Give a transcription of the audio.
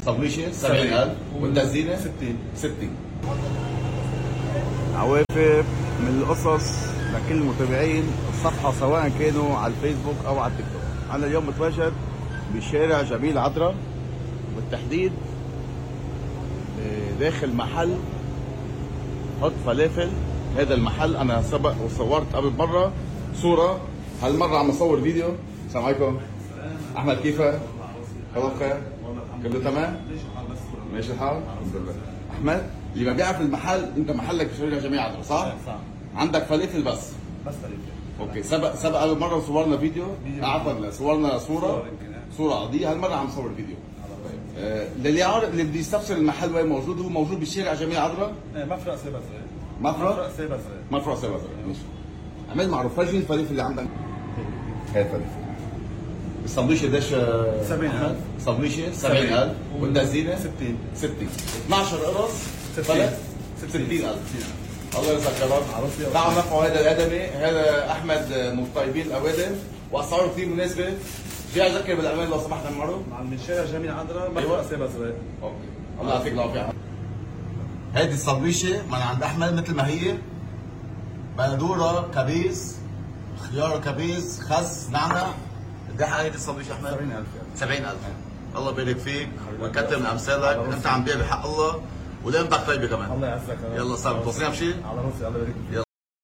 طبليشه 70000 والتزيينه 60. عوافر من القصص لكل متابعين الصفحة سواء كانوا على الفيسبوك أو على التيك توك. أنا اليوم متواجد بشارع جميل عطرة، بالتحديد داخل محل حط فلافل. هذا المحل أنا سبق وصورت قبل مرة صورة، هالمرة عم أصور فيديو. السلام عليكم. أحمد كيفك؟ الله بخير؟ كله تمام؟ ماشي الحال؟ الحمد لله. أحمد اللي ما بيعرف المحل، أنت محلك بشارع جميل عطرة صح؟ صح. عندك فلافل بس فلافل. اوكي. سبق قبل مره صورنا فيديو، عفوا صورنا صوره عاديه. هالمره عم نصور فيديو. للي عارف اللي بده يستفسر المحل وين موجود، هو موجود بالشارع جميل عطرة. مفرق سيبا زرق. مفرق سيبا زرق. ماشي. عمل معروف. فرجيني الفلافل اللي عندك. هاي الفلافل. السندويشه قديش؟ 70000. سندويشه 70000 والتزيينه 60. 12 قرص فلت 60000. الله يرزقك يا رب. تعالوا نرفعوا هذا الادمي. هذا احمد من طيبين الاوادم واسعاره كثير مناسبه. جاي اذكر بالامان لو سمحت عمرو. من شارع جميل عطرة مفرق سيبا زرق. اوكي. الله يعطيك العافيه. هذه السندويشه من عند احمد مثل ما هي، بندوره كبيس، خيار كبيس، خس، نعنع. قد ايه هذه السندويشه احمد؟ 70000. الله يبارك فيك ويكتر من امثالك. انت عم بيع بحق الله ولقيمتك طيبه كمان. الله يعزك. يلا صار توصينا بشيء؟ على راسي. الله يبارك فيك. يلا.